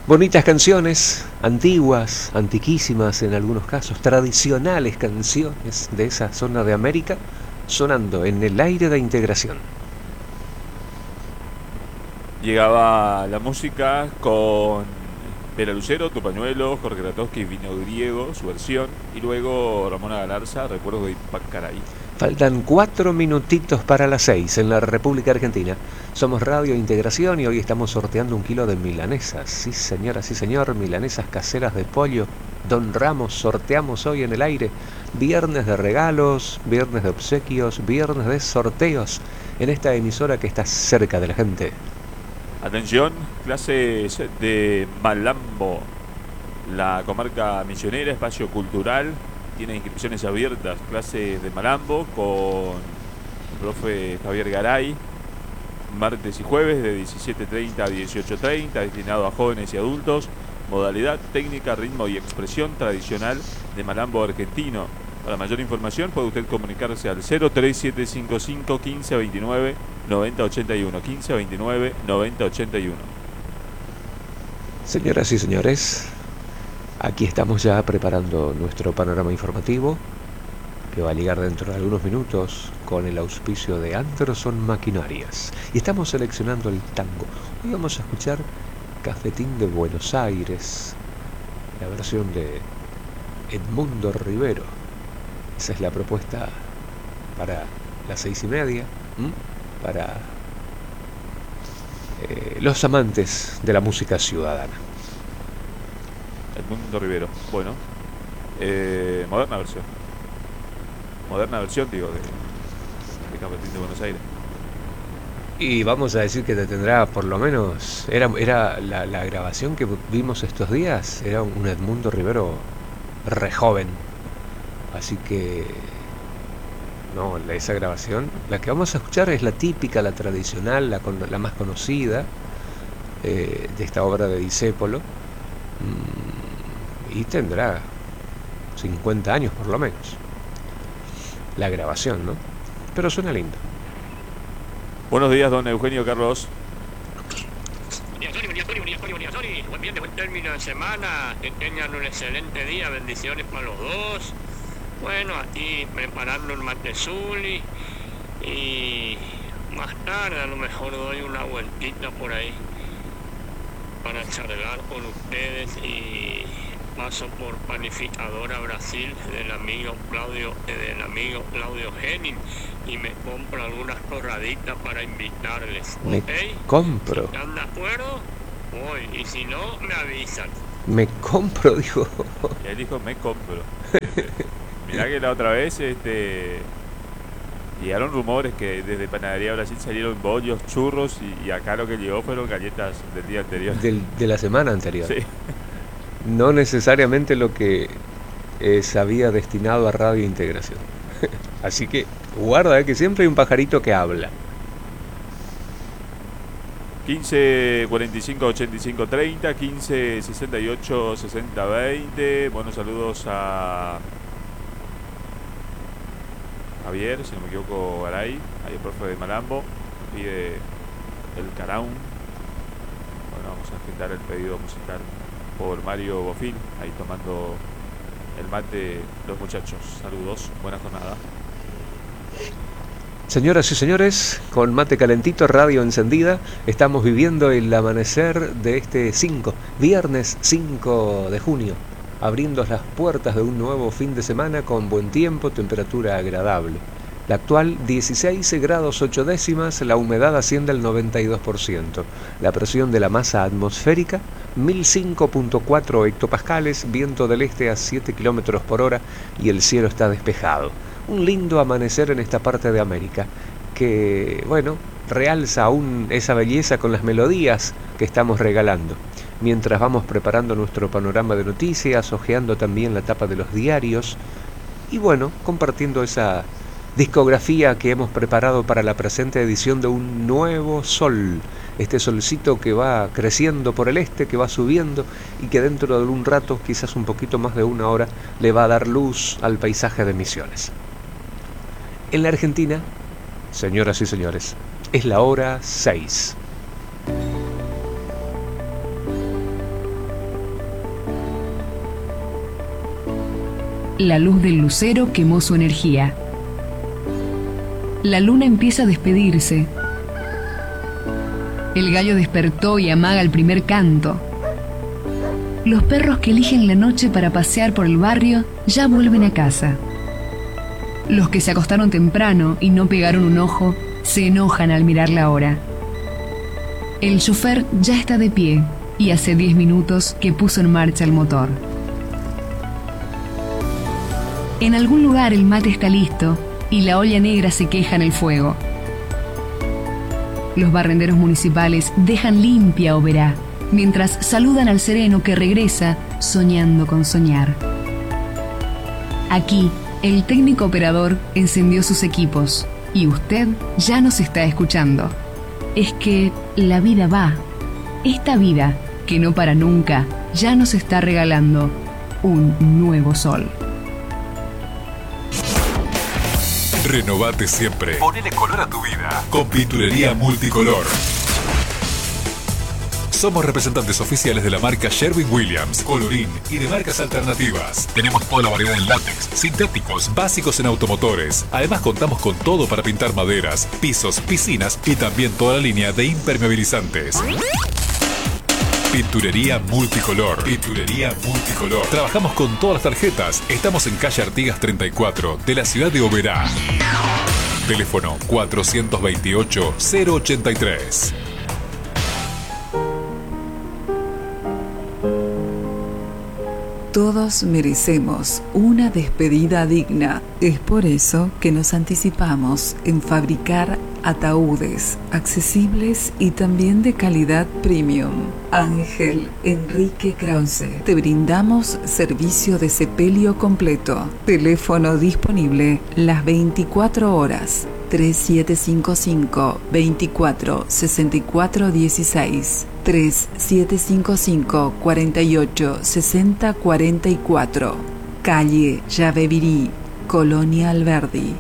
Bonitas canciones, antiguas, antiquísimas en algunos casos, tradicionales canciones de esa zona de América, sonando en el aire de integración. Llegaba la música con Vera Lucero, Tu Pañuelo, Jorge Ratowski, Vino Griego, su versión, y luego Ramona Galarza, Recuerdos de Ipacaraí. Faltan 4 minutitos para las 6 en la República Argentina. Somos Radio Integración y hoy estamos sorteando 1 kilo de milanesas. Sí, señora, sí, señor, milanesas caseras de pollo. Don Ramos, sorteamos hoy en el aire. Viernes de regalos, viernes de obsequios, viernes de sorteos en esta emisora que está cerca de la gente. Atención, clases de Malambo, la comarca misionera, espacio cultural. Tiene inscripciones abiertas, clases de Malambo con el profe Javier Garay, martes y jueves de 17:30 a 18:30, destinado a jóvenes y adultos, modalidad técnica, ritmo y expresión tradicional de Malambo argentino. Para mayor información puede usted comunicarse al 03755 1529 9081, 1529 9081. Señoras y señores, aquí estamos ya preparando nuestro panorama informativo, que va a ligar dentro de algunos minutos con el auspicio de Anderson Maquinarias. Y estamos seleccionando el tango. Hoy vamos a escuchar Cafetín de Buenos Aires, la versión de Edmundo Rivero. Esa es la propuesta para las 6:30, para los amantes de la música ciudadana. Edmundo Rivero, bueno, moderna versión digo, de Cafetín de Buenos Aires. Y vamos a decir que te tendrá por lo menos, era la grabación que vimos estos días, era un Edmundo Rivero re joven. Así que, no, esa grabación, la que vamos a escuchar es la típica, la tradicional, la más conocida de esta obra de Discépolo. Y tendrá 50 años por lo menos. La grabación, ¿no? Pero suena lindo. Buenos días, don Eugenio Carlos. Buen término de semana, que tengan un excelente día, bendiciones para los dos. Bueno, aquí preparando el matezuli y más tarde a lo mejor doy una vueltita por ahí para charlar con ustedes y paso por Panificadora Brasil del amigo Claudio Henning y me compro algunas torraditas para invitarles. Me ¿Okay? compro. Si están de acuerdo, voy, y si no, me avisan. Me compro, dijo. Y él dijo, me compro. Mirá que la otra vez llegaron rumores que desde Panadería Brasil salieron bollos, churros y acá lo que llegó fueron galletas del día anterior. De la semana anterior. Sí. No necesariamente lo que se había destinado a Radio Integración. Así que guarda que siempre hay un pajarito que habla. 15 45 85 30, 15 68 60 20. Buenos saludos a Javier, si no me equivoco, Garay, ahí el profe de Malambo, pide el Caraún. Bueno, vamos a agendar el pedido musical por Mario Bofil, ahí tomando el mate los muchachos. Saludos, buena jornada. Señoras y señores, con mate calentito, radio encendida, estamos viviendo el amanecer de este viernes 5 de junio, abriendo las puertas de un nuevo fin de semana con buen tiempo, temperatura agradable. La actual 16 grados 8 décimas, la humedad asciende al 92%, la presión de la masa atmosférica 1005.4 hectopascales, viento del este a 7 km por hora y el cielo está despejado. Un lindo amanecer en esta parte de América que, bueno, realza aún esa belleza con las melodías que estamos regalando. Mientras vamos preparando nuestro panorama de noticias, hojeando también la tapa de los diarios y, bueno, compartiendo esa discografía que hemos preparado para la presente edición de Un Nuevo Sol. Este solcito que va creciendo por el este, que va subiendo y que dentro de un rato, quizás un poquito más de una hora, le va a dar luz al paisaje de Misiones. En la Argentina, señoras y señores, es la hora 6. la luz del lucero quemó su energía. La luna empieza a despedirse. El gallo despertó y amaga el primer canto. Los perros que eligen la noche para pasear por el barrio ya vuelven a casa. Los que se acostaron temprano y no pegaron un ojo se enojan al mirar la hora. El chofer ya está de pie y hace 10 minutos que puso en marcha el motor. En algún lugar el mate está listo y la olla negra se queja en el fuego. Los barrenderos municipales dejan limpia Oberá, mientras saludan al sereno que regresa soñando con soñar. Aquí, el técnico operador encendió sus equipos y usted ya nos está escuchando. Es que la vida va. Esta vida, que no para nunca, ya nos está regalando un nuevo sol. Renovate siempre. Ponele color a tu vida. Con Pinturería Multicolor. Somos representantes oficiales de la marca Sherwin-Williams, Colorín y de marcas alternativas. Tenemos toda la variedad en látex, sintéticos, básicos en automotores. Además contamos con todo para pintar maderas, pisos, piscinas y también toda la línea de impermeabilizantes. Pinturería Multicolor. Pinturería Multicolor. Trabajamos con todas las tarjetas. Estamos en calle Artigas 34 de la ciudad de Oberá. Teléfono 428-083. Todos merecemos una despedida digna. Es por eso que nos anticipamos en fabricar ataúdes accesibles y también de calidad premium. Ángel Enrique Krause. Te brindamos servicio de sepelio completo. Teléfono disponible las 24 horas. 3755-246416, 3755-486044, calle Llavevirí, Colonia Alberdi.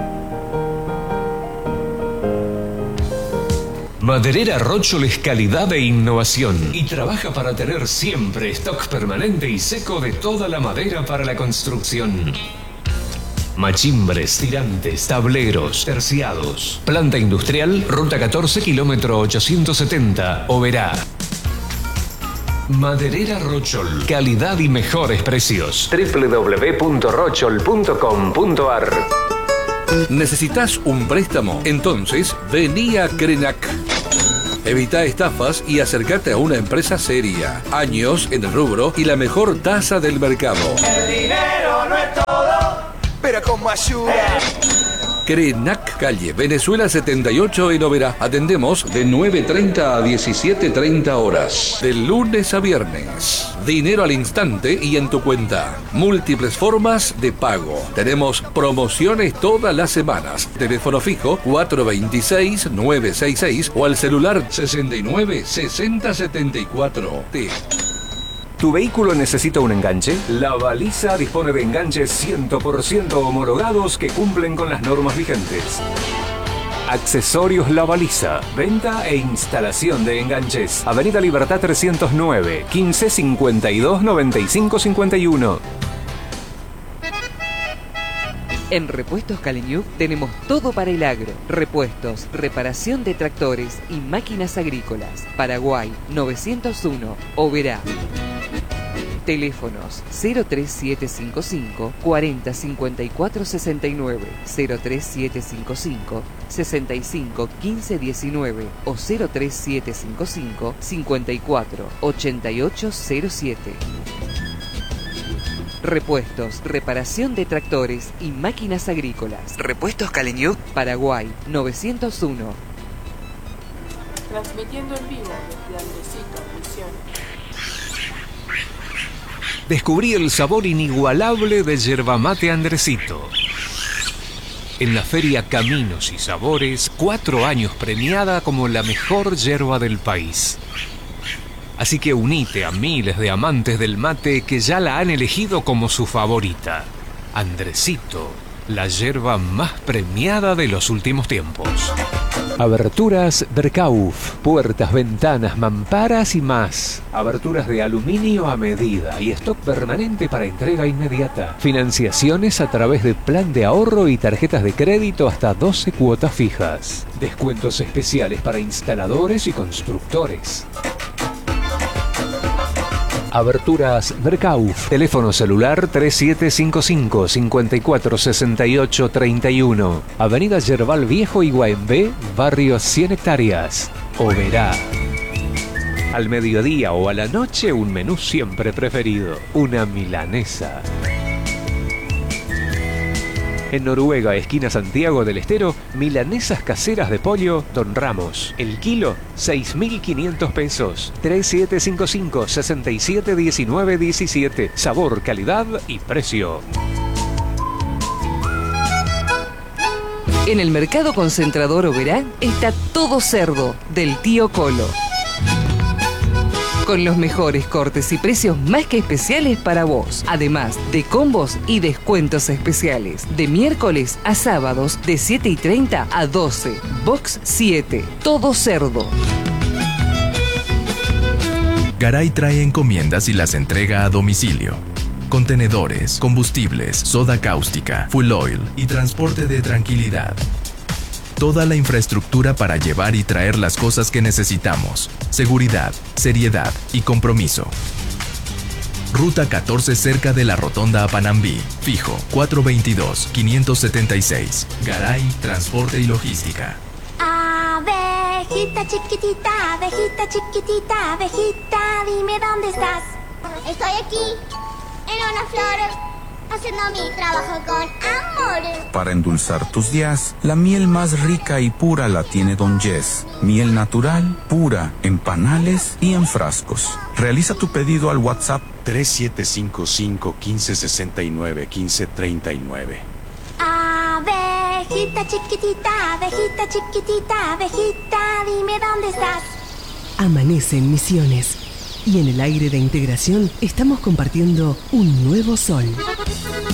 Maderera Rochol es calidad e innovación y trabaja para tener siempre stock permanente y seco de toda la madera para la construcción. Machimbres, tirantes, tableros, terciados. Planta industrial, ruta 14, kilómetro 870, Oberá. Maderera Rochol, calidad y mejores precios. www.rochol.com.ar. ¿Necesitas un préstamo? Entonces, vení a Krenak. Evita estafas y acércate a una empresa seria. Años en el rubro y la mejor tasa del mercado. El dinero no es todo, pero como ayuda. Krenak, calle Venezuela 78 en Oberá. Atendemos de 9:30 a 17:30 horas. De lunes a viernes. Dinero al instante y en tu cuenta. Múltiples formas de pago. Tenemos promociones todas las semanas. Teléfono fijo 426-966 o al celular 69-6074. ¿Tu vehículo necesita un enganche? La Baliza dispone de enganches 100% homologados que cumplen con las normas vigentes. Accesorios La Baliza. Venta e instalación de enganches. Avenida Libertad 309, 15 52 95 51. En Repuestos Caleñuc tenemos todo para el agro. Repuestos, reparación de tractores y máquinas agrícolas. Paraguay 901, Oberá. Teléfonos 03755 40 54 69, 03755 65 15 19 o 03755 54 88 07. Repuestos, reparación de tractores y máquinas agrícolas. Repuestos Caleñuc, Paraguay 901. Transmitiendo en vivo desde Andresito, Misiones. Descubrí el sabor inigualable de yerba mate Andresito. En la feria Caminos y Sabores, 4 años premiada como la mejor yerba del país. Así que unite a miles de amantes del mate que ya la han elegido como su favorita. Andresito, la yerba más premiada de los últimos tiempos. Aberturas Berkauf, puertas, ventanas, mamparas y más. Aberturas de aluminio a medida y stock permanente para entrega inmediata. Financiaciones a través de plan de ahorro y tarjetas de crédito hasta 12 cuotas fijas. Descuentos especiales para instaladores y constructores. Aberturas Berkauf. Teléfono celular 3755-546831. Avenida Yerbal Viejo, Iguaembé, barrio 100 hectáreas. Oberá. Al mediodía o a la noche, un menú siempre preferido. Una milanesa. En Noruega, esquina Santiago del Estero, milanesas caseras de pollo Don Ramos. El kilo, 6.500 pesos. 3755-671917. Sabor, calidad y precio. En el mercado concentrador Oberá está todo cerdo del tío Colo. Con los mejores cortes y precios más que especiales para vos. Además de combos y descuentos especiales. De miércoles a sábados de 7:30 a 12. Box 7. Todo cerdo. Garay trae encomiendas y las entrega a domicilio. Contenedores, combustibles, soda cáustica, full oil y transporte de tranquilidad. Toda la infraestructura para llevar y traer las cosas que necesitamos. Seguridad, seriedad y compromiso. Ruta 14 cerca de la Rotonda a Panambí. Fijo 422-576. Garay, Transporte y Logística. Abejita chiquitita, abejita chiquitita, abejita, dime dónde estás. Estoy aquí, en una flor, haciendo mi trabajo con amor. Para endulzar tus días, la miel más rica y pura la tiene Don Jess. Miel natural, pura, en panales y en frascos. Realiza tu pedido al WhatsApp 3755-1569-1539. Abejita chiquitita, abejita chiquitita, abejita, dime dónde estás. Amanece en Misiones. Y en el aire de integración estamos compartiendo un nuevo sol.